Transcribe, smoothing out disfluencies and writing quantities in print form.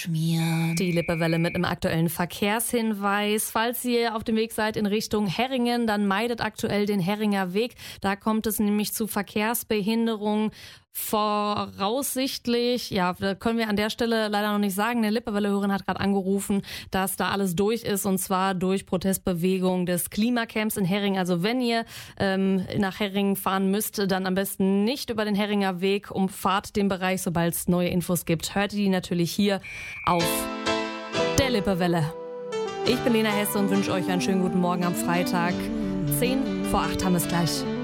schmieren. Die Lippewelle mit einem aktuellen Verkehrshinweis. Falls ihr auf dem Weg seid in Richtung Herringen, dann meidet aktuell den Herringer Weg. Da kommt es nämlich zu Verkehrsbehinderung. Voraussichtlich, ja, da können wir an der Stelle leider noch nicht sagen. Eine Lippewelle-Hörerin hat gerade angerufen, dass da alles durch ist, und zwar durch Protestbewegung des Klimacamps in Herringen. Also wenn ihr nach Herringen fahren müsst, dann am besten nicht über den Herringer Weg, umfahrt den Bereich, sobald es neue Infos gibt. Hört ihr die natürlich hier auf der Lippewelle. Ich bin Lena Hesse und wünsche euch einen schönen guten Morgen am Freitag. 7:50 haben wir es gleich.